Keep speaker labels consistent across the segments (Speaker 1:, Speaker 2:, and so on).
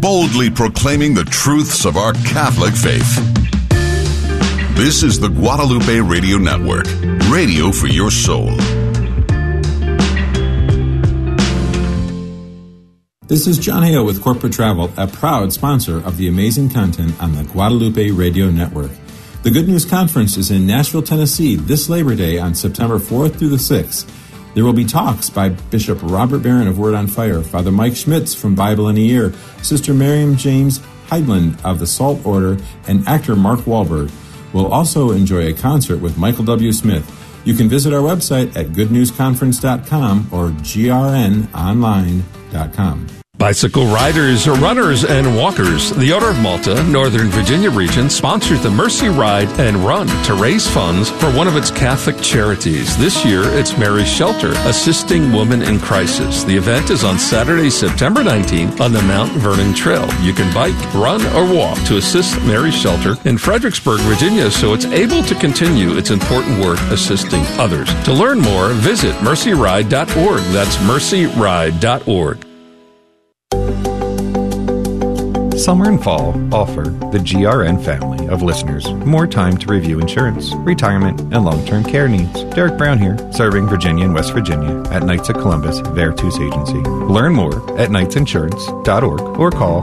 Speaker 1: boldly proclaiming the truths of our Catholic faith. This is the Guadalupe Radio Network, radio for your soul.
Speaker 2: This is John Hale with Corporate Travel, a proud sponsor of the amazing content on the Guadalupe Radio Network. The Good News Conference is in Nashville, Tennessee this Labor Day on September 4th through the 6th. There will be talks by Bishop Robert Barron of Word on Fire, Father Mike Schmitz from Bible in a Year, Sister Miriam James Heidland of the Salt Order, and actor Mark Wahlberg. We'll also enjoy a concert with Michael W. Smith. You can visit our website at goodnewsconference.com or grnonline.com.
Speaker 3: Bicycle riders, runners, and walkers. The Order of Malta, Northern Virginia region, sponsors the Mercy Ride and Run to raise funds for one of its Catholic charities. This year, it's Mary's Shelter, assisting women in crisis. The event is on Saturday, September 19th on the Mount Vernon Trail. You can bike, run, or walk to assist Mary's Shelter in Fredericksburg, Virginia, so it's able to continue its important work assisting others. To learn more, visit mercyride.org. That's mercyride.org.
Speaker 4: Summer and fall offer the GRN family of listeners more time to review insurance, retirement, and long-term care needs. Derek Brown here, serving Virginia and West Virginia at Knights of Columbus Veritas Agency. Learn more at knightsinsurance.org or call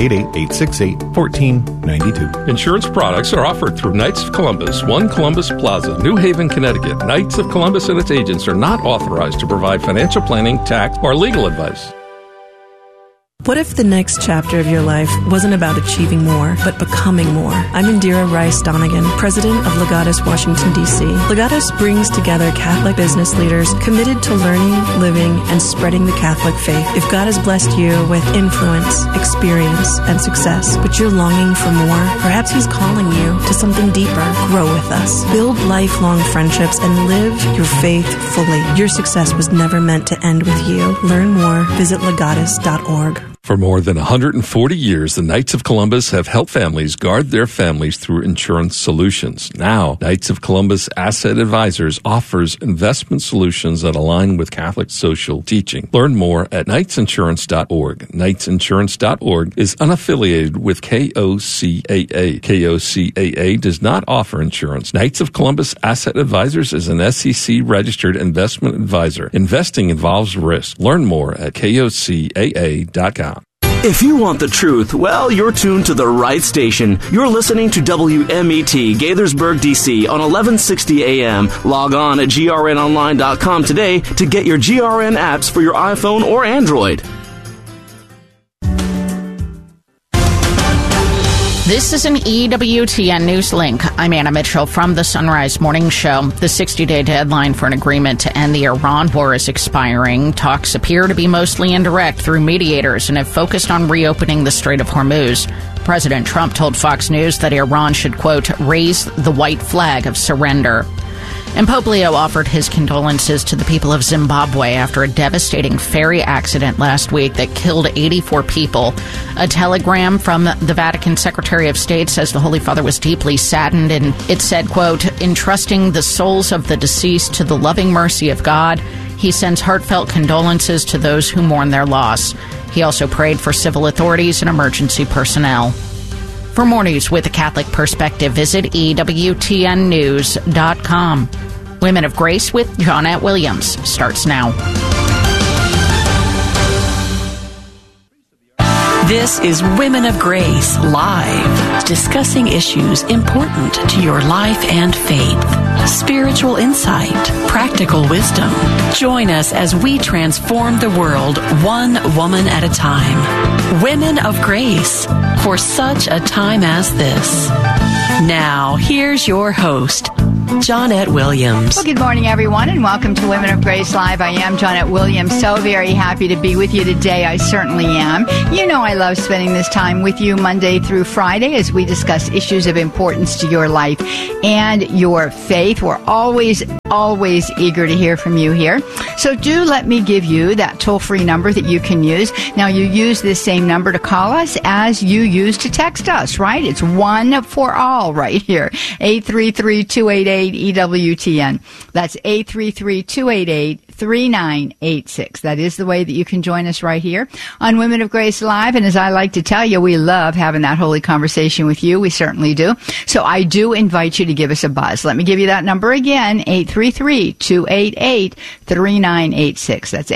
Speaker 4: 888-868-1492.
Speaker 3: Insurance products are offered through Knights of Columbus, 1 Columbus Plaza, New Haven, Connecticut. Knights of Columbus and its agents are not authorized to provide financial planning, tax, or legal advice.
Speaker 5: What if the next chapter of your life wasn't about achieving more, but becoming more? I'm Indira Rice Donegan, president of Legatus Washington, D.C. Legatus brings together Catholic business leaders committed to learning, living, and spreading the Catholic faith. If God has blessed you with influence, experience, and success, but you're longing for more, perhaps He's calling you to something deeper. Grow with us. Build lifelong friendships and live your faith fully. Your success was never meant to end with you. Learn more. Visit legatus.org.
Speaker 3: For more than 140 years, the Knights of Columbus have helped families guard their families through insurance solutions. Now, Knights of Columbus Asset Advisors offers investment solutions that align with Catholic social teaching. Learn more at knightsinsurance.org. Knightsinsurance.org is unaffiliated with KOCAA. KOCAA does not offer insurance. Knights of Columbus Asset Advisors is an SEC-registered investment advisor. Investing involves risk. Learn more at KOCAA.com.
Speaker 6: If you want the truth, well, you're tuned to the right station. You're listening to WMET, Gaithersburg, D.C. on 1160 a.m. Log on at grnonline.com today to get your GRN apps for your iPhone or Android.
Speaker 7: This is an EWTN News Link. I'm Anna Mitchell from the Sunrise Morning Show. The 60-day deadline for an agreement to end the Iran war is expiring. Talks appear to be mostly indirect through mediators and have focused on reopening the Strait of Hormuz. President Trump told Fox News that Iran should, quote, raise the white flag of surrender. And Pope Leo offered his condolences to the people of Zimbabwe after a devastating ferry accident last week that killed 84 people. A telegram from the Vatican Secretary of State says the Holy Father was deeply saddened, and it said, quote, entrusting the souls of the deceased to the loving mercy of God, he sends heartfelt condolences to those who mourn their loss. He also prayed for civil authorities and emergency personnel. For more news with a Catholic perspective, visit EWTNnews.com. Women of Grace with Johnette Williams starts now.
Speaker 8: This is Women of Grace Live, discussing issues important to your life and faith. Spiritual insight, practical wisdom. Join us as we transform the world one woman at a time. Women of Grace, for such a time as this. Now, here's your host, Johnette Williams.
Speaker 9: Well, good morning, everyone, and welcome to Women of Grace Live. I am Johnette Williams. So very happy to be with you today. I certainly am. You know I love spending this time with you Monday through Friday as we discuss issues of importance to your life and your faith. We're always eager to hear from you here. So do let me give you that toll-free number that you can use. Now, you use this same number to call us as you use to text us, right? It's one for all right here. 833-288-EWTN. That's 833-288-3010. 3986. That is the way that you can join us right here on Women of Grace Live. And as I like to tell you, we love having that holy conversation with you. We certainly do. So I do invite you to give us a buzz. Let me give you that number again, 833-288-3986. That's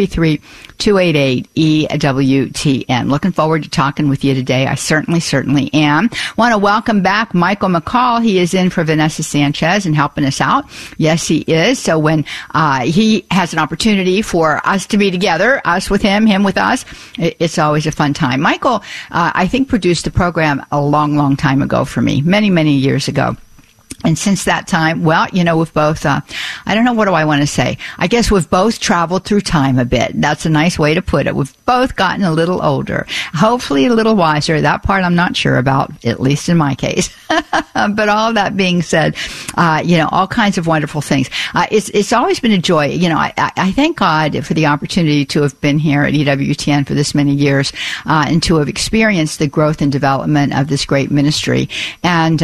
Speaker 9: 833-288-EWTN. Looking forward to talking with you today. I certainly am. Want to welcome back Michael McCall. He is in for Vanessa Sanchez and helping us out. Yes, he is. So when he has an opportunity for us to be together, us with him with us, it's always a fun time. Michael, I think, produced the program a long time ago for me, many years ago. And since that time, well, we've both, I don't know, what do I want to say? I guess we've both traveled through time a bit. That's a nice way to put it. We've both gotten a little older, hopefully a little wiser. That part I'm not sure about, at least in my case. But all that being said, all kinds of wonderful things. It's always been a joy. I thank God for the opportunity to have been here at EWTN for this many years, and to have experienced the growth and development of this great ministry. And,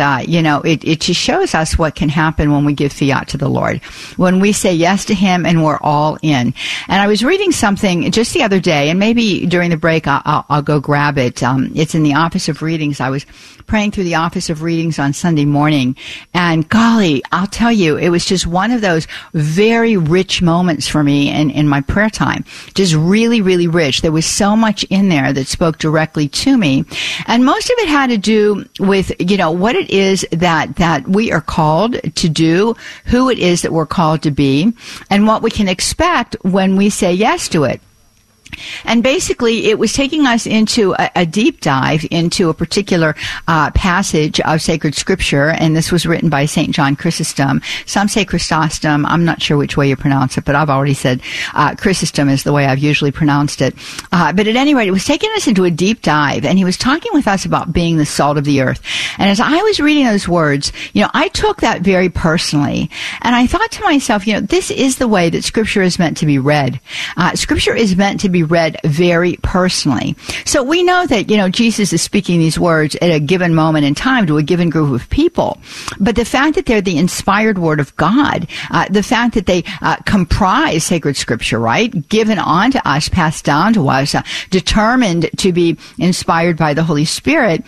Speaker 9: it just shows us what can happen when we give fiat to the Lord, when we say yes to Him and we're all in. And I was reading something just the other day, and maybe during the break I'll go grab it. It's in the Office of Readings. I was praying through the Office of Readings on Sunday morning, and golly, I'll tell you, it was just one of those very rich moments for me in my prayer time. Just really rich. There was so much in there that spoke directly to me, and most of it had to do with what it is that we are called to do, who it is that we're called to be, and what we can expect when we say yes to it. And basically, it was taking us into a deep dive into a particular passage of sacred scripture, and this was written by St. John Chrysostom. Some say Chrysostom. I'm not sure which way you pronounce it, but I've already said Chrysostom is the way I've usually pronounced it. But at any rate, it was taking us into a deep dive, and he was talking with us about being the salt of the earth. And as I was reading those words, I took that very personally, and I thought to myself, this is the way that scripture is meant to be read. Scripture is meant to be read very personally. So we know that, Jesus is speaking these words at a given moment in time to a given group of people. But the fact that they're the inspired word of God, the fact that they comprise sacred scripture, right? Given on to us, passed down to us, determined to be inspired by the Holy Spirit,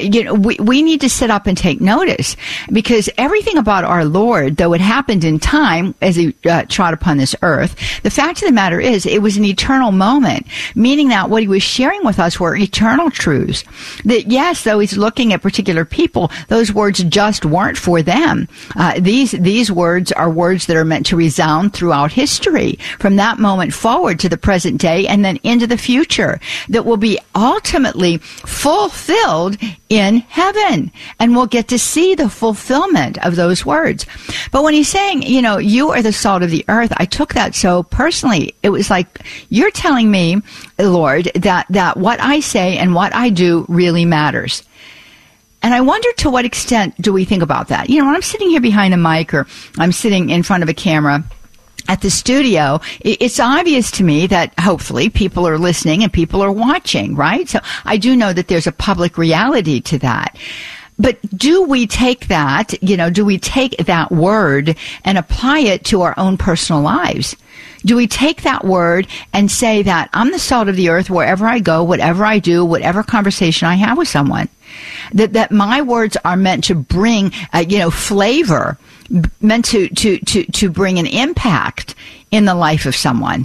Speaker 9: we need to sit up and take notice, because everything about our Lord, though it happened in time as he trod upon this earth, the fact of the matter is it was an eternal moment. Meaning that what he was sharing with us were eternal truths. That yes, though he's looking at particular people, those words just weren't for them. These words are words that are meant to resound throughout history, from that moment forward to the present day and then into the future, that will be ultimately fulfilled in heaven. And we'll get to see the fulfillment of those words. But when he's saying, you are the salt of the earth, I took that so personally. It was like, you're telling me, Lord, that what I say and what I do really matters. And I wonder, to what extent do we think about that? When I'm sitting here behind a mic, or I'm sitting in front of a camera at the studio, it's obvious to me that hopefully people are listening and people are watching, right? So I do know that there's a public reality to that. But do we take that, do we take that word and apply it to our own personal lives? Do we take that word and say that I'm the salt of the earth wherever I go, whatever I do, whatever conversation I have with someone? That my words are meant to bring, flavor, meant to bring an impact in the life of someone.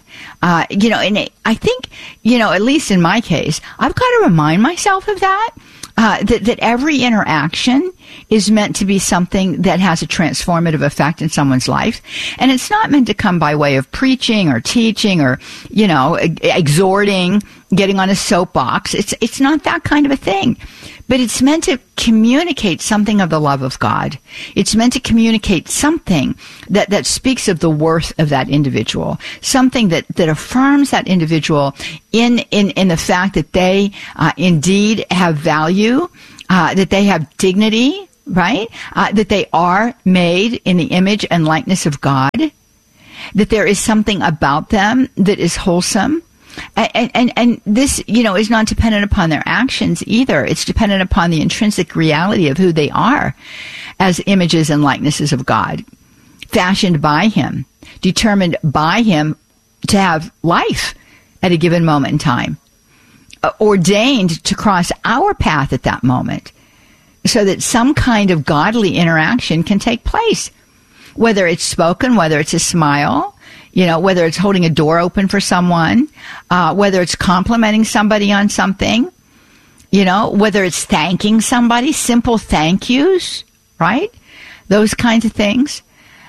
Speaker 9: And I think, at least in my case, I've got to remind myself of that. That every interaction is meant to be something that has a transformative effect in someone's life. And it's not meant to come by way of preaching or teaching or, exhorting, getting on a soapbox. It's not that kind of a thing. But it's meant to communicate something of the love of God. It's meant to communicate something that speaks of the worth of that individual, something that affirms that individual in the fact that they indeed have value, that they have dignity, right? That they are made in the image and likeness of God, that there is something about them that is wholesome. And this, is not dependent upon their actions either. It's dependent upon the intrinsic reality of who they are as images and likenesses of God, fashioned by Him determined by him to have life at a given moment in time, ordained to cross our path at that moment so that some kind of godly interaction can take place, whether it's spoken, whether it's a smile, whether it's holding a door open for someone, whether it's complimenting somebody on something, whether it's thanking somebody, simple thank yous, right? Those kinds of things.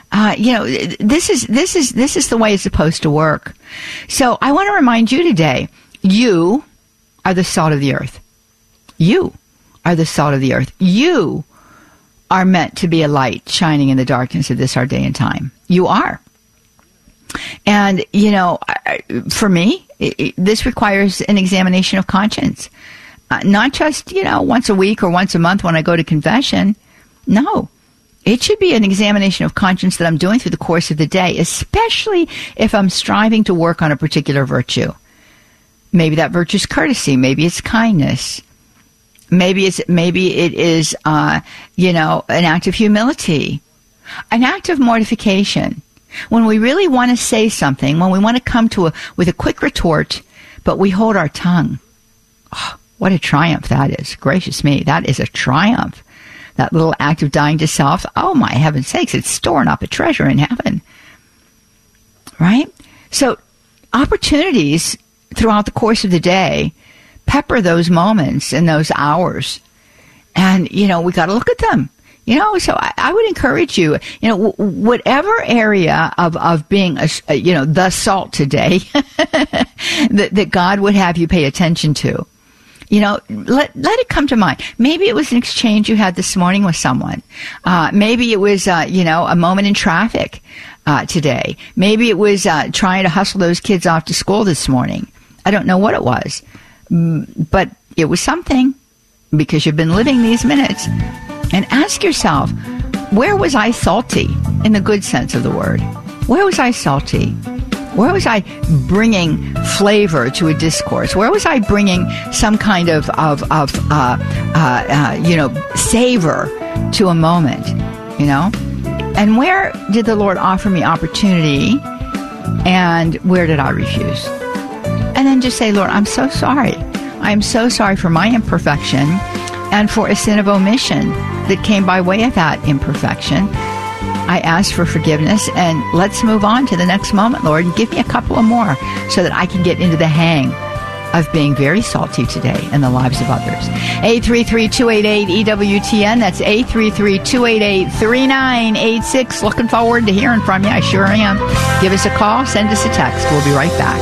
Speaker 9: This is the way it's supposed to work. So I want to remind you today, you are the salt of the earth. You are the salt of the earth. You are meant to be a light shining in the darkness of this our day and time. You are. And, for me, this requires an examination of conscience. Not just, once a week or once a month when I go to confession. No. It should be an examination of conscience that I'm doing through the course of the day, especially if I'm striving to work on a particular virtue. Maybe that virtue is courtesy. Maybe it's kindness. Maybe it is, an act of humility, an act of mortification. When we really want to say something, when we want to come with a quick retort, but we hold our tongue. Oh, what a triumph that is. Gracious me, that is a triumph. That little act of dying to self, oh my heaven's sakes, it's storing up a treasure in heaven. Right? So opportunities throughout the course of the day pepper those moments and those hours. And, we got to look at them. So I would encourage you, whatever area of being, the salt today that God would have you pay attention to. Let it come to mind. Maybe it was an exchange you had this morning with someone. Maybe it was, a moment in traffic today. Maybe it was trying to hustle those kids off to school this morning. I don't know what it was, but it was something, because you've been living these minutes. And ask yourself, where was I salty in the good sense of the word? Where was I salty? Where was I bringing flavor to a discourse? Where was I bringing some kind of savor to a moment, And where did the Lord offer me opportunity, and where did I refuse? And then just say, Lord, I'm so sorry. I'm so sorry for my imperfection and for a sin of omission that came by way of that imperfection. I ask for forgiveness, and let's move on to the next moment, Lord, and give me a couple of more so that I can get into the hang of being very salty today in the lives of others. 833-288-EWTN. That's 833-288-3986. Looking forward to hearing from you. I sure am. Give us a call. Send us a text. We'll be right back.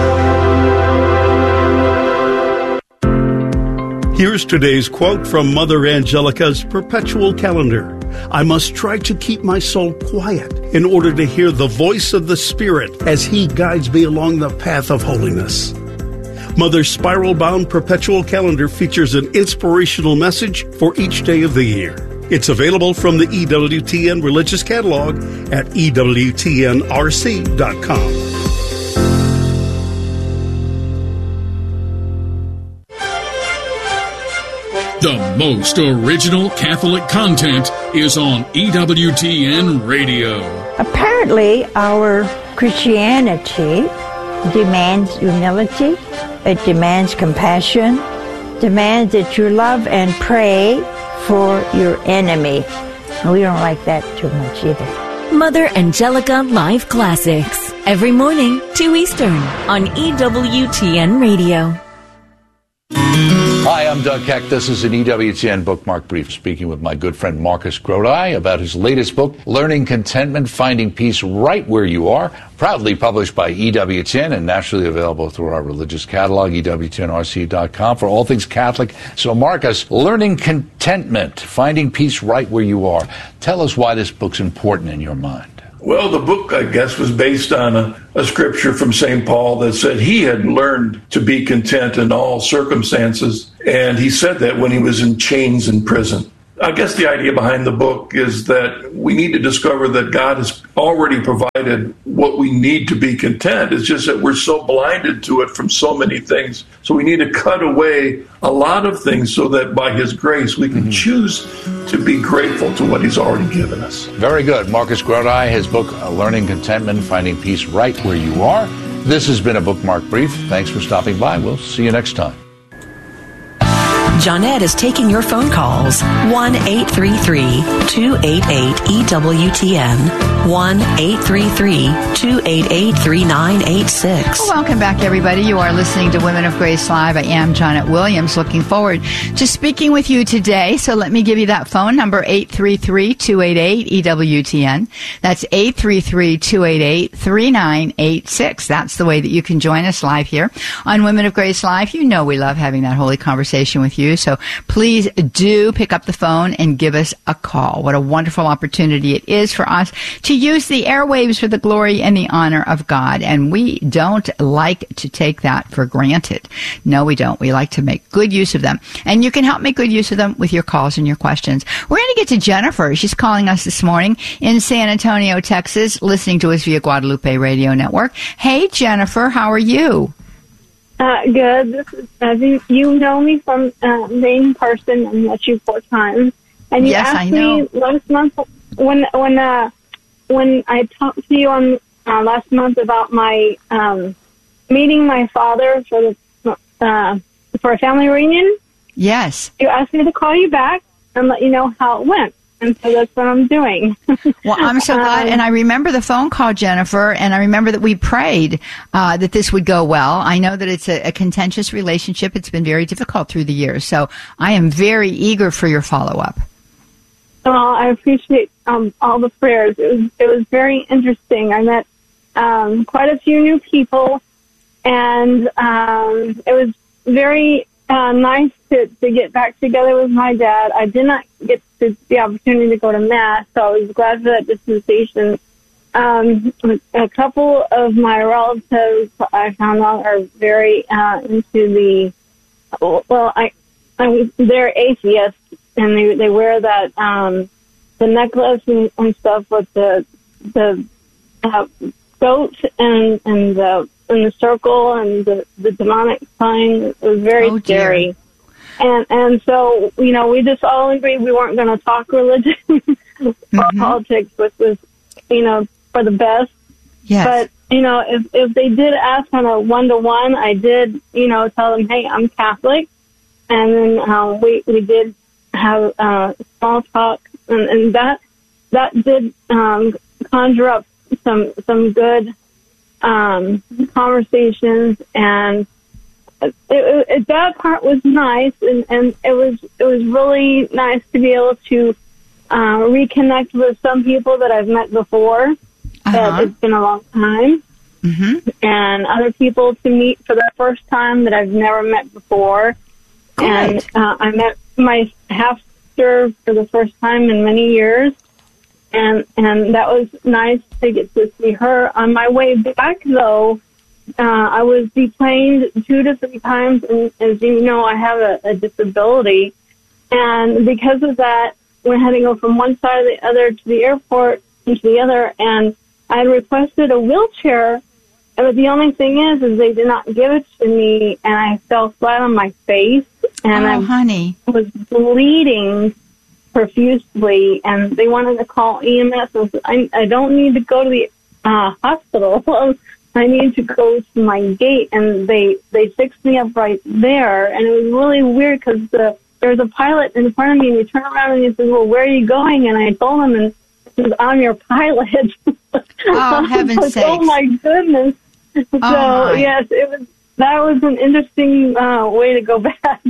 Speaker 10: Here's today's quote from Mother Angelica's Perpetual Calendar. I must try to keep my soul quiet in order to hear the voice of the Spirit as He guides me along the path of holiness. Mother's spiral-bound Perpetual Calendar features an inspirational message for each day of the year. It's available from the EWTN Religious Catalog at EWTNRC.com.
Speaker 11: The most original Catholic content is on EWTN Radio.
Speaker 12: Apparently, our Christianity demands humility, it demands compassion, demands that you love and pray for your enemy. And we don't like that too much either.
Speaker 13: Mother Angelica Live Classics, every morning, 2 Eastern, on EWTN Radio.
Speaker 14: Hi, I'm Doug Keck. This is an EWTN Bookmark Brief, speaking with my good friend Marcus Grodi about his latest book, Learning Contentment, Finding Peace Right Where You Are, proudly published by EWTN and nationally available through our religious catalog, EWTNRC.com, for all things Catholic. So, Marcus, Learning Contentment, Finding Peace Right Where You Are. Tell us why this book's important in your mind.
Speaker 15: Well, the book, I guess, was based on a scripture from St. Paul that said he had learned to be content in all circumstances. And he said that when he was in chains in prison. I guess the idea behind the book is that we need to discover that God has already provided what we need to be content. It's just that we're so blinded to it from so many things. So we need to cut away a lot of things so that by His grace we can choose to be grateful to what He's already given us.
Speaker 14: Very good. Marcus Grodi, his book, Learning Contentment, Finding Peace Right Where You Are. This has been a Bookmark Brief. Thanks for stopping by. We'll see you next time.
Speaker 8: Johnette is taking your phone calls. 1-833-288-EWTN. 1-833-288-3986.
Speaker 9: Welcome back, everybody. You are listening to Women of Grace Live. I am Johnette Williams. Looking forward to speaking with you today. So let me give you that phone number, 833-288-EWTN. That's 833-288-3986. That's the way that you can join us live here on Women of Grace Live. You know we love having that holy conversation with you. So please do pick up the phone and give us a call. What a wonderful opportunity it is for us to use the airwaves for the glory and the honor of God. And we don't like to take that for granted. No, we don't. We like to make good use of them. And you can help make good use of them with your calls and your questions. We're going to get to Jennifer. She's calling us this morning in San Antonio, Texas, listening to us via Guadalupe Radio Network. Hey, Jennifer, how are you?
Speaker 16: Good. This is, you know me from being in person and met you 4 times. And you asked me last month when I talked to you on last month about my meeting my father for a family reunion.
Speaker 9: Yes.
Speaker 16: You asked me to call you back and let you know how it went. And so that's what I'm doing.
Speaker 9: Well, I'm so glad. And I remember the phone call, Jennifer, and I remember that we prayed that this would go well. I know that it's a contentious relationship. It's been very difficult through the years. So I am very eager for your follow-up.
Speaker 16: Well, I appreciate all the prayers. It was very interesting. I met quite a few new people, and it was very nice to get back together with my dad. I did not get the opportunity to go to Mass, so I was glad for that dispensation. A couple of my relatives I found out are very into they're atheists, and they wear that the necklace and stuff with the goat and the circle and the demonic sign. It was very scary. And so, you know, we just all agreed we weren't going to talk religion or politics, which was, you know, for the best.
Speaker 9: Yes.
Speaker 16: But, you know, if they did ask on a 1-to-1, I did, you know, tell them, hey, I'm Catholic. And then we did have small talk, and that did conjure up some good conversations, and that part was nice, and it was really nice to be able to reconnect with some people that I've met before. That it's been a long time, and other people to meet for the first time that I've never met before. And I met my half sister for the first time in many years, and that was nice to get to see her. On my way back, though, I was deplaned 2 to 3 times, and as you know, I have a disability, and because of that, we had to go from one side to the other to the airport and to the other, and I had requested a wheelchair, but the only thing is they did not give it to me, and I fell flat on my face, and I was bleeding profusely, and they wanted to call EMS, and I don't need to go to the hospital. I need to go to my gate, and they fixed me up right there, and it was really weird because there was a pilot in front of me, and he turned around and he said, well, where are you going? And I told him, and he said, I'm your pilot.
Speaker 9: Oh, heaven's sakes.
Speaker 16: Oh, my goodness. So, yes, that was an interesting way to go back.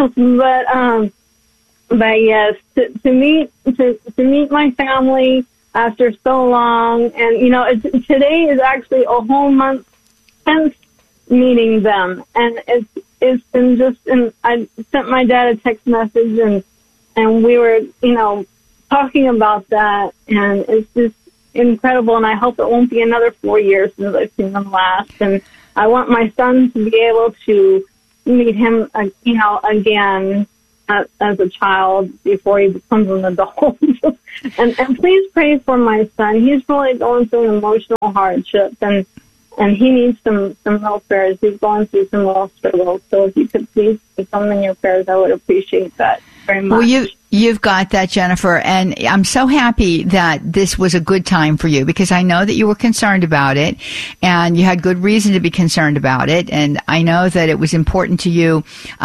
Speaker 16: But yes, to meet my family after so long, and you know, today is actually a whole month since meeting them, and it's been just. And I sent my dad a text message, and we were, you know, talking about that, and it's just incredible. And I hope it won't be another 4 years since I've seen them last. And I want my son to be able to meet him, you know, again. as a child before he becomes an adult. and please pray for my son. He's really going through an emotional hardship, and he needs some real prayers. He's going through some real struggles. So if you could please put some in your prayers, I would appreciate that very much.
Speaker 9: Well, you've got that, Jennifer, and I'm so happy that this was a good time for you, because I know that you were concerned about it, and you had good reason to be concerned about it, and I know that it was important to you,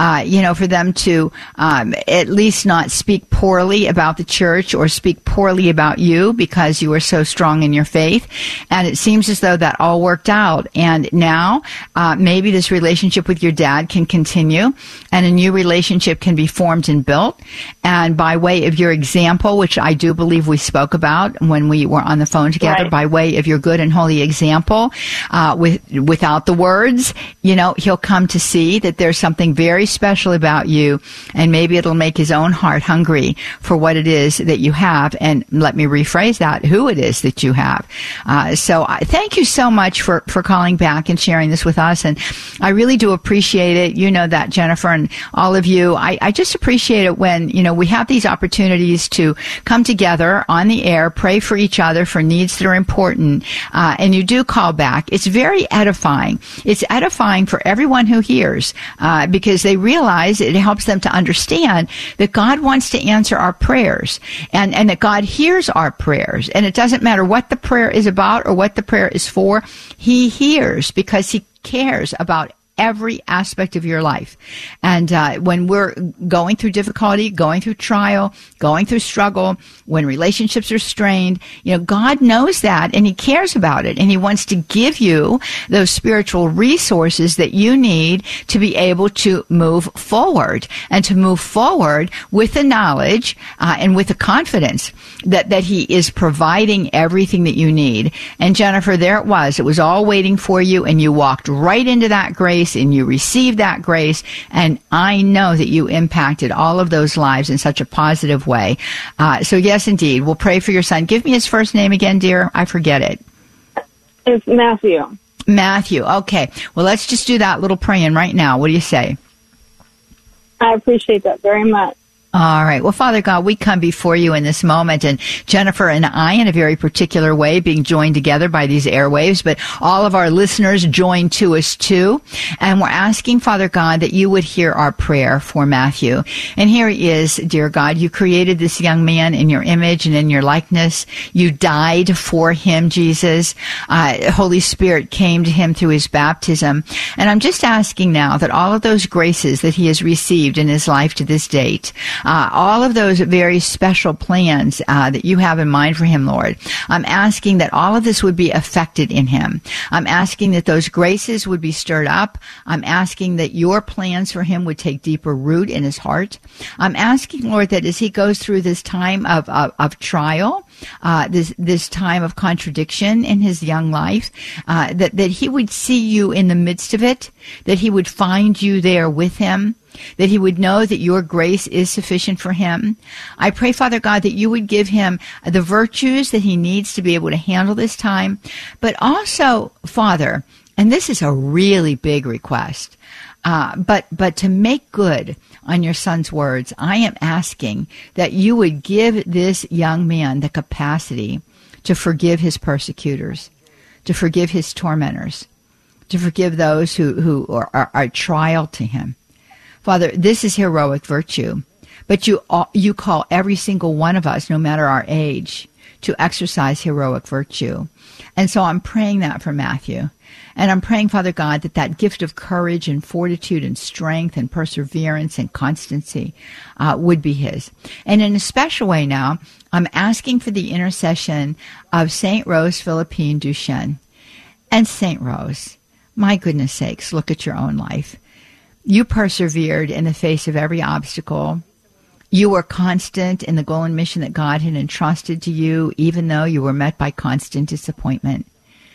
Speaker 9: for them to at least not speak poorly about the church or speak poorly about you, because you were so strong in your faith, and it seems as though that all worked out, and now maybe this relationship with your dad can continue, and a new relationship can be formed and built, and by way of your example, which I do believe we spoke about when we were on the phone together, right, by way of your good and holy example, without the words, he'll come to see that there's something very special about you, and maybe it'll make his own heart hungry for what it is that you have. And let me rephrase that, who it is that you have. So thank you so much for calling back and sharing this with us. And I really do appreciate it. You know that, Jennifer, and all of you. I just appreciate it when, we have these opportunities to come together on the air, pray for each other for needs that are important, and you do call back. It's very edifying. It's edifying for everyone who hears, because they realize it helps them to understand that God wants to answer our prayers, and that God hears our prayers. And it doesn't matter what the prayer is about or what the prayer is for. He hears, because he cares about every aspect of your life. And when we're going through difficulty, going through trial, going through struggle, when relationships are strained, God knows that, and he cares about it, and he wants to give you those spiritual resources that you need to be able to move forward, and to move forward with the knowledge and with the confidence that he is providing everything that you need. And Jennifer, there it was all waiting for you, and you walked right into that grace, and you received that grace, and I know that you impacted all of those lives in such a positive way. So yes, indeed, we'll pray for your son. Give me his first name again, dear. I forget it.
Speaker 16: It's Matthew.
Speaker 9: Matthew. Okay. Well, let's just do that little praying right now. What do you say?
Speaker 16: I appreciate that very much.
Speaker 9: All right. Well, Father God, we come before you in this moment, and Jennifer and I, in a very particular way, being joined together by these airwaves, but all of our listeners join to us too. And we're asking, Father God, that you would hear our prayer for Matthew. And here he is, dear God. You created this young man in your image and in your likeness. You died for him, Jesus. Holy Spirit came to him through his baptism. And I'm just asking now that all of those graces that he has received in his life to this date, all of those very special plans that you have in mind for him, Lord, I'm asking that all of this would be affected in him. I'm asking that those graces would be stirred up. I'm asking that your plans for him would take deeper root in his heart. I'm asking, Lord, that as he goes through this time of trial, this time of contradiction in his young life, that he would see you in the midst of it, that he would find you there with him, that he would know that your grace is sufficient for him. I pray, Father God, that you would give him the virtues that he needs to be able to handle this time. But also, Father, and this is a really big request, but to make good on your son's words, I am asking that you would give this young man the capacity to forgive his persecutors, to forgive his tormentors, to forgive those who are trial to him. Father, this is heroic virtue, but you call every single one of us, no matter our age, to exercise heroic virtue. And so I'm praying that for Matthew. And I'm praying, Father God, that gift of courage and fortitude and strength and perseverance and constancy would be his. And in a special way now, I'm asking for the intercession of St. Rose Philippine Duchenne. And St. Rose, my goodness sakes, look at your own life. You persevered in the face of every obstacle. You were constant in the goal and mission that God had entrusted to you, even though you were met by constant disappointment.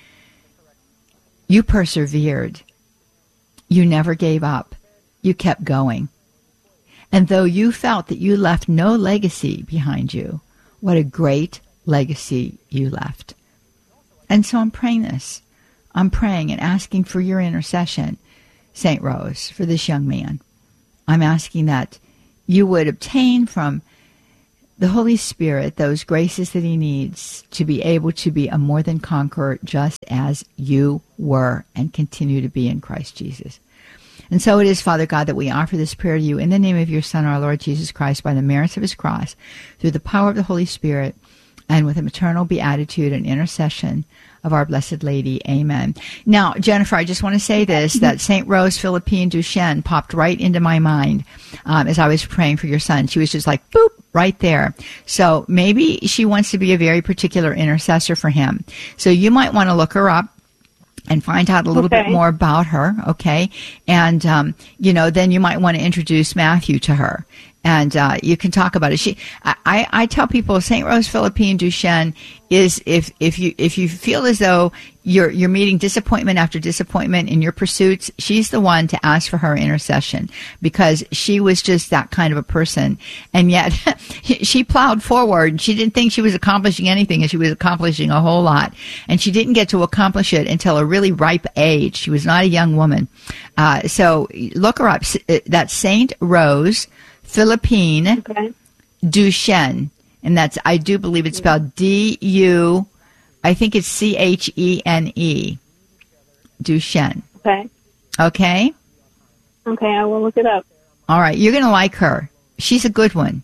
Speaker 9: You persevered. You never gave up. You kept going. And though you felt that you left no legacy behind you, what a great legacy you left. And so I'm praying this. I'm praying and asking for your intercession, St. Rose, for this young man. I'm asking that you would obtain from the Holy Spirit those graces that he needs to be able to be a more than conqueror, just as you were and continue to be in Christ Jesus. And so it is, Father God, that we offer this prayer to you in the name of your Son, our Lord Jesus Christ, by the merits of his cross, through the power of the Holy Spirit, and with a maternal beatitude and intercession of our Blessed Lady. Amen. Now, Jennifer, I just want to say this, that St. Rose Philippine Duchesne popped right into my mind as I was praying for your son. She was just like, boop, right there. So maybe she wants to be a very particular intercessor for him. So you might want to look her up and find out a little bit more about her, okay? And, then you might want to introduce Matthew to her. And you can talk about it. I tell people St. Rose Philippine Duchesne is if you feel as though you're meeting disappointment after disappointment in your pursuits, she's the one to ask for her intercession, because she was just that kind of a person. And yet she plowed forward. She didn't think she was accomplishing anything, and she was accomplishing a whole lot. And she didn't get to accomplish it until a really ripe age. She was not a young woman. So look her up. That's St. Rose Philippine Duchesne, and that's, I do believe it's spelled D-U, I think it's C-H-E-N-E, Duchesne.
Speaker 16: Okay.
Speaker 9: Okay?
Speaker 16: Okay, I will look it up.
Speaker 9: All right, you're going to like her. She's a good one.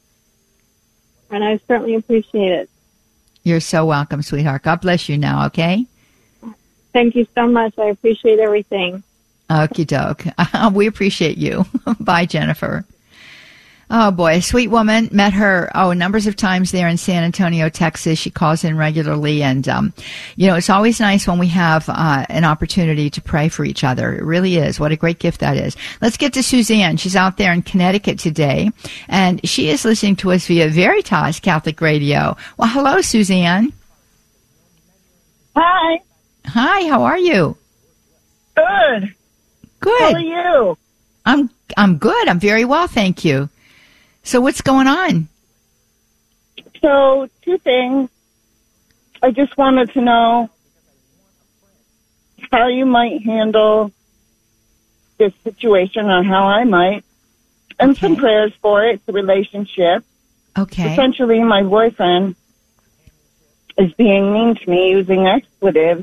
Speaker 16: And I certainly appreciate it.
Speaker 9: You're so welcome, sweetheart. God bless you now, okay?
Speaker 16: Thank you so much. I appreciate everything.
Speaker 9: Okie doke. We appreciate you. Bye, Jennifer. Oh, boy. A sweet woman. Met her, numbers of times there in San Antonio, Texas. She calls in regularly. And, it's always nice when we have an opportunity to pray for each other. It really is. What a great gift that is. Let's get to Suzanne. She's out there in Connecticut today, and she is listening to us via Veritas Catholic Radio. Well, hello, Suzanne.
Speaker 17: Hi.
Speaker 9: Hi, how are you?
Speaker 17: Good.
Speaker 9: Good.
Speaker 17: How are you?
Speaker 9: I'm good. I'm very well, thank you. So what's going on?
Speaker 17: So, two things. I just wanted to know how you might handle this situation, or how I might, and some prayers for it. It's a relationship.
Speaker 9: Okay.
Speaker 17: Essentially, my boyfriend is being mean to me using expletives,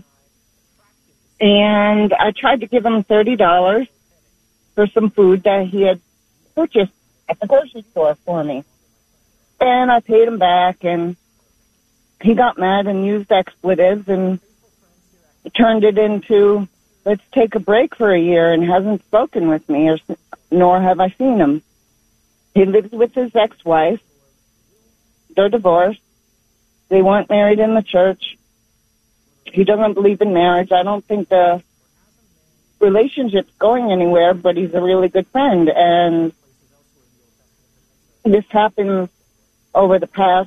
Speaker 17: and I tried to give him $30 for some food that he had purchased at the grocery store for me. And I paid him back, and he got mad and used expletives and turned it into, let's take a break for a year, and hasn't spoken with me, nor have I seen him. He lives with his ex-wife. They're divorced. They weren't married in the church. He doesn't believe in marriage. I don't think the relationship's going anywhere, but he's a really good friend. And this happened over the past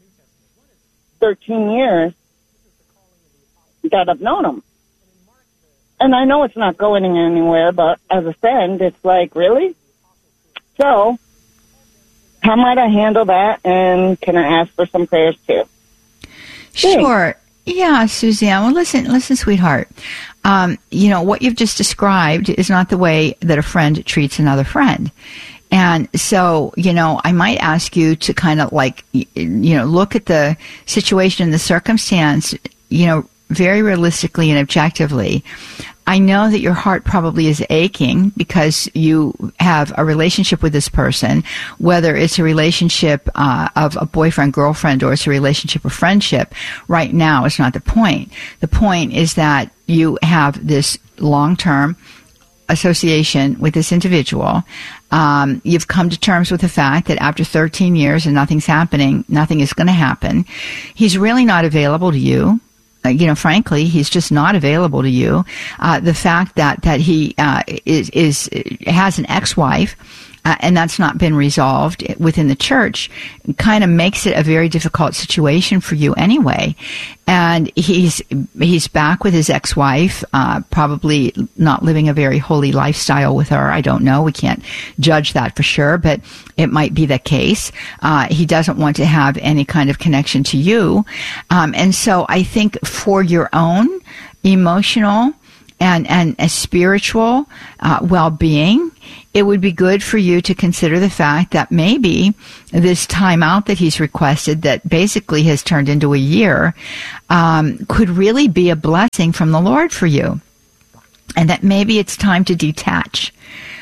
Speaker 17: 13 years that I've known him. And I know it's not going anywhere, but as a friend, it's like, really? So, how might I handle that? And can I ask for some prayers too?
Speaker 9: Sure. Yeah, Suzanne. Well, listen, sweetheart. What you've just described is not the way that a friend treats another friend. And so, I might ask you to kind of look at the situation and the circumstance, very realistically and objectively. I know that your heart probably is aching because you have a relationship with this person, whether it's a relationship of a boyfriend-girlfriend or it's a relationship of friendship. Right now is not the point. The point is that you have this long-term association with this individual. You've come to terms with the fact that after 13 years and nothing's happening, nothing is going to happen. He's really not available to you. Frankly, he's just not available to you. The fact that he has an ex-wife, and that's not been resolved within the church, kind of makes it a very difficult situation for you anyway. And he's back with his ex-wife, probably not living a very holy lifestyle with her. I don't know. We can't judge that for sure, but it might be the case. He doesn't want to have any kind of connection to you. And so I think for your own emotional and a spiritual well-being, it would be good for you to consider the fact that maybe this time out that he's requested, that basically has turned into a year, could really be a blessing from the Lord for you. And that maybe it's time to detach.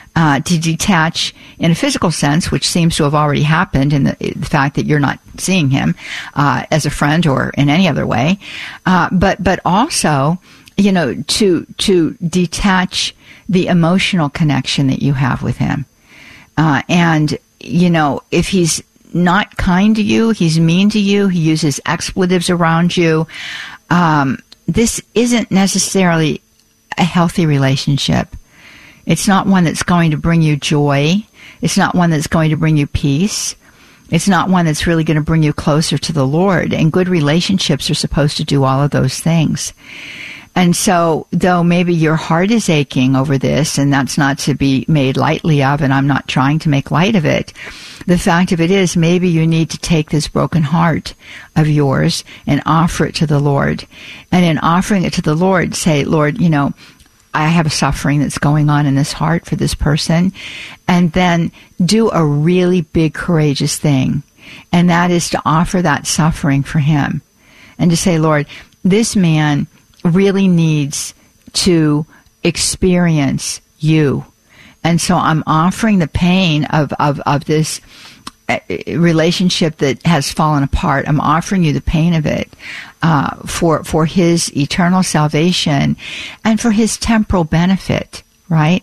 Speaker 9: In a physical sense, which seems to have already happened in the fact that you're not seeing him as a friend or in any other way. But also, to detach the emotional connection that you have with him. And if he's not kind to you, he's mean to you, he uses expletives around you, this isn't necessarily a healthy relationship. It's not one that's going to bring you joy. It's not one that's going to bring you peace. It's not one that's really going to bring you closer to the Lord. And good relationships are supposed to do all of those things. And so, though maybe your heart is aching over this, and that's not to be made lightly of, and I'm not trying to make light of it, the fact of it is maybe you need to take this broken heart of yours and offer it to the Lord. And in offering it to the Lord, say, Lord, I have a suffering that's going on in this heart for this person. And then do a really big, courageous thing. And that is to offer that suffering for him. And to say, Lord, this man really needs to experience you. And so I'm offering the pain of this relationship that has fallen apart. I'm offering you the pain of it for his eternal salvation and for his temporal benefit, right?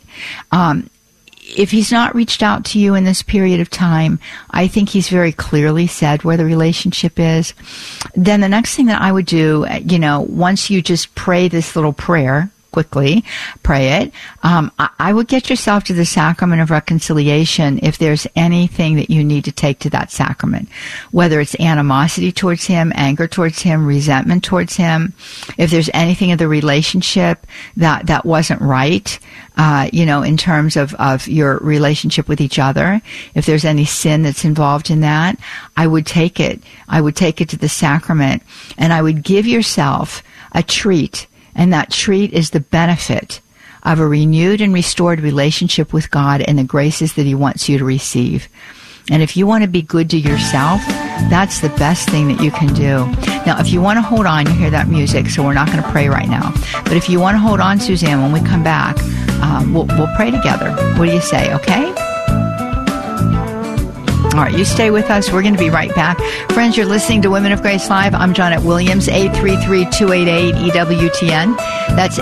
Speaker 9: If he's not reached out to you in this period of time, I think he's very clearly said where the relationship is. Then the next thing that I would do, once you just pray this little prayer, quickly pray it, I would get yourself to the sacrament of reconciliation if there's anything that you need to take to that sacrament, whether it's animosity towards him, anger towards him, resentment towards him, if there's anything of the relationship that wasn't right, in terms of your relationship with each other, if there's any sin that's involved in that, I would take it to the sacrament, and I would give yourself a treat. And that treat is the benefit of a renewed and restored relationship with God and the graces that he wants you to receive. And if you want to be good to yourself, that's the best thing that you can do. Now, if you want to hold on, you hear that music, so we're not going to pray right now. But if you want to hold on, Suzanne, when we come back, we'll pray together. What do you say, okay? All right, you stay with us. We're going to be right back. Friends, you're listening to Women of Grace Live. I'm Janet Williams, 833-288-EWTN. That's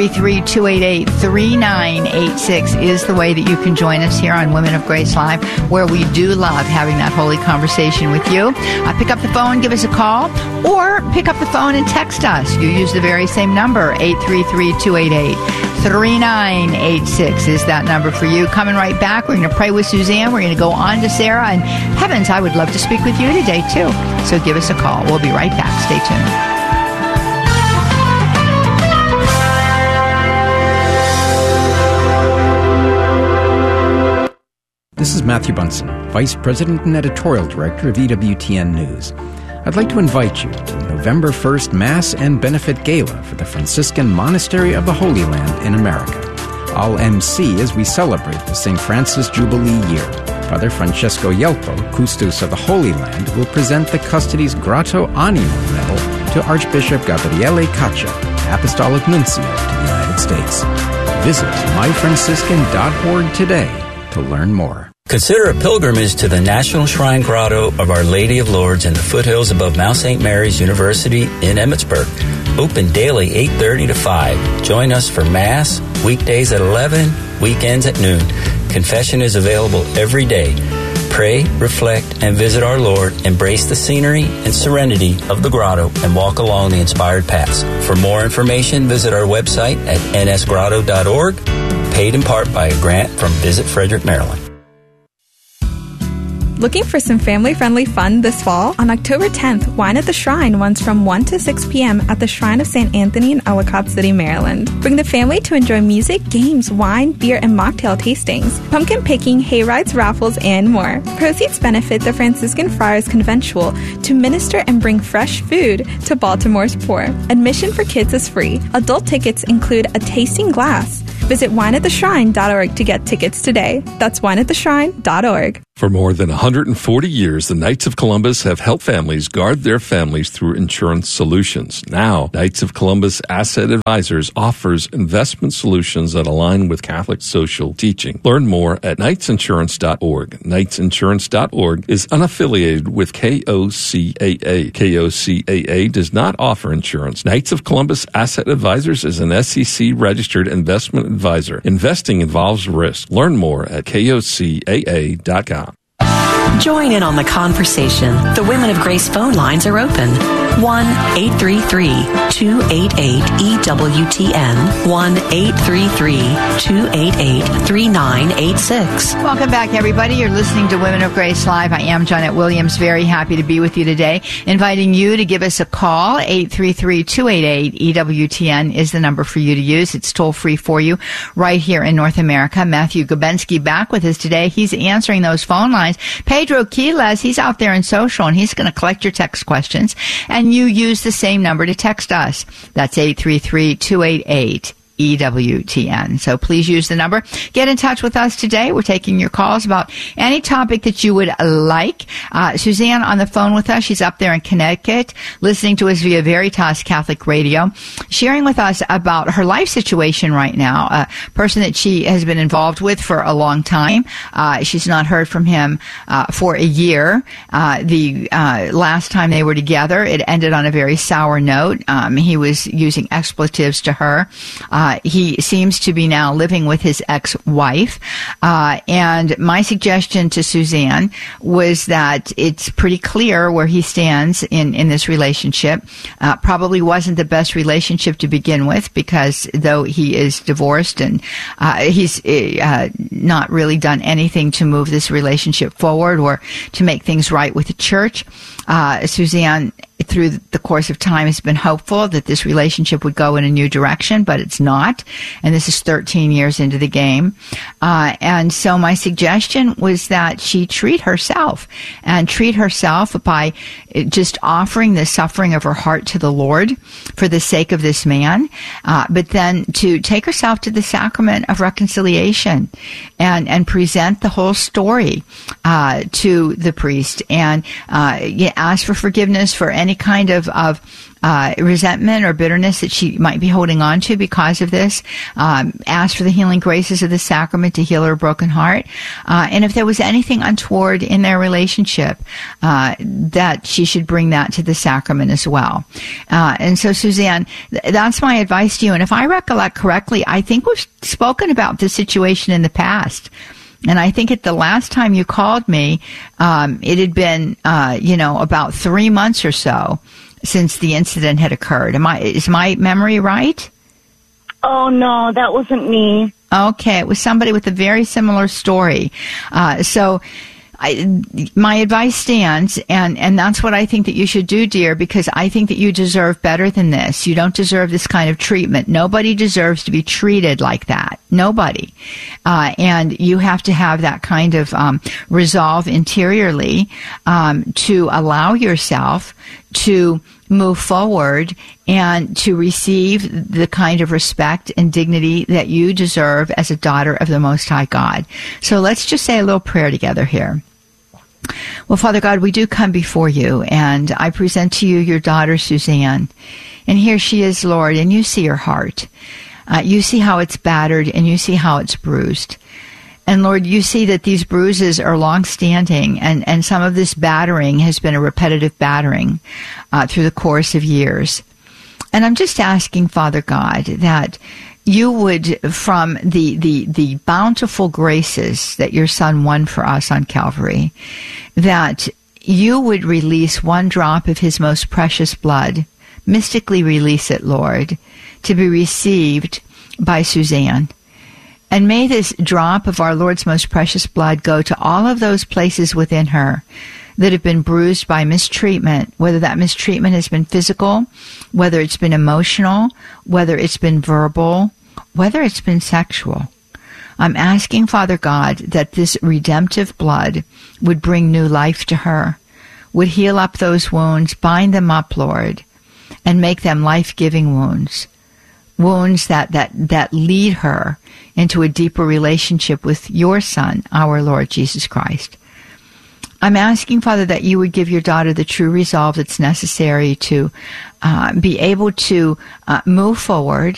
Speaker 9: 833-288-3986 is the way that you can join us here on Women of Grace Live, where we do love having that holy conversation with you. Pick up the phone, give us a call, or pick up the phone and text us. You use the very same number, 833-288-3986 is that number for you. Coming right back, we're going to pray with Suzanne. We're going to go on to Sarah, and heavens, I would love to speak with you today, too. So give us a call. We'll be right back. Stay tuned.
Speaker 18: This is Matthew Bunson, Vice President and Editorial Director of EWTN News. I'd like to invite you to the November 1st Mass and Benefit Gala for the Franciscan Monastery of the Holy Land in America. I'll MC as we celebrate the St. Francis Jubilee year. Father Francesco Yelpo, Custos of the Holy Land, will present the Custody's Grotto Animo Medal to Archbishop Gabriele Caccia, Apostolic Nuncio to the United States. Visit myfranciscan.org today to learn more.
Speaker 19: Consider a pilgrimage to the National Shrine Grotto of Our Lady of Lourdes in the foothills above Mount St. Mary's University in Emmitsburg. Open daily 8:30 to 5. Join us for Mass, weekdays at 11, weekends at noon. Confession is available every day. Pray, reflect, and visit our Lord. Embrace the scenery and serenity of the grotto and walk along the inspired paths. For more information, visit our website at nsgrotto.org, paid in part by a grant from Visit Frederick, Maryland.
Speaker 20: Looking for some family-friendly fun this fall? On October 10th, Wine at the Shrine runs from 1 to 6 p.m. at the Shrine of St. Anthony in Ellicott City, Maryland. Bring the family to enjoy music, games, wine, beer, and mocktail tastings, pumpkin picking, hay rides, raffles, and more. Proceeds benefit the Franciscan Friars Conventual to minister and bring fresh food to Baltimore's poor. Admission for kids is free. Adult tickets include a tasting glass, Visit wineattheshrine.org to get tickets today. That's wineattheshrine.org.
Speaker 3: For more than 140 years, the Knights of Columbus have helped families guard their families through insurance solutions. Now, Knights of Columbus Asset Advisors offers investment solutions that align with Catholic social teaching. Learn more at knightsinsurance.org. Knightsinsurance.org is unaffiliated with KOCAA. KOCAA does not offer insurance. Knights of Columbus Asset Advisors is an SEC-registered investment advisor. Investing involves risk. Learn more at KOCAA.com.
Speaker 8: Join in on the conversation. The Women of Grace phone lines are open. 1-833-288-EWTN. 1-833-288-3986.
Speaker 9: Welcome back, everybody. You're listening to Women of Grace Live. I am Janet Williams. Very happy to be with you today. Inviting you to give us a call. 833-288-EWTN is the number for you to use. It's toll free for you right here in North America. Matthew Gabensky back with us today. He's answering those phone lines. Pedro Quiles, he's out there in social, and he's going to collect your text questions, and you use the same number to text us. That's 833-288-EWTN. So please use the number. Get in touch with us today. We're taking your calls about any topic that you would like. Suzanne on the phone with us. She's up there in Connecticut, listening to us via Veritas Catholic Radio, sharing with us about her life situation right now, a person that she has been involved with for a long time. She's not heard from him for a year. The last time they were together, it ended on a very sour note. He was using expletives to her. He seems to be now living with his ex-wife. And my suggestion to Suzanne was that it's pretty clear where he stands in this relationship. Probably wasn't the best relationship to begin with, because though he is divorced and he's not really done anything to move this relationship forward or to make things right with the church. Suzanne, through the course of time, has been hopeful that this relationship would go in a new direction, but it's not. And this is 13 years into the game. And so my suggestion was that she treat herself by just offering the suffering of her heart to the Lord for the sake of this man, but then to take herself to the sacrament of reconciliation and present the whole story to the priest, and ask for forgiveness for any kind of resentment or bitterness that she might be holding on to because of this. Ask for the healing graces of the sacrament to heal her broken heart. And if there was anything untoward in their relationship, that she should bring that to the sacrament as well. And so, Suzanne, that's my advice to you. And if I recollect correctly, I think we've spoken about this situation in the past. And I think at the last time you called me, it had been, about 3 months or so since the incident had occurred. Is my memory right?
Speaker 17: Oh, no, that wasn't me.
Speaker 9: Okay, it was somebody with a very similar story. My advice stands, and that's what I think that you should do, dear, because I think that you deserve better than this. You don't deserve this kind of treatment. Nobody deserves to be treated like that. Nobody. And you have to have that kind of resolve interiorly to allow yourself to move forward and to receive the kind of respect and dignity that you deserve as a daughter of the Most High God. So let's just say a little prayer together here. Well, Father God, we do come before you, and I present to you your daughter, Suzanne. And here she is, Lord, and you see her heart. You see how it's battered, and you see how it's bruised. And Lord, you see that these bruises are long-standing, and some of this battering has been a repetitive battering through the course of years. And I'm just asking, Father God, that you would, from the bountiful graces that your Son won for us on Calvary, that you would release one drop of his most precious blood, mystically release it, Lord, to be received by Suzanne. And may this drop of our Lord's most precious blood go to all of those places within her that have been bruised by mistreatment, whether that mistreatment has been physical, whether it's been emotional, whether it's been verbal, whether it's been sexual. I'm asking, Father God, that this redemptive blood would bring new life to her, would heal up those wounds, bind them up, Lord, and make them life-giving wounds. wounds that lead her into a deeper relationship with your Son, our Lord Jesus Christ. I'm asking, Father, that you would give your daughter the true resolve that's necessary to be able to move forward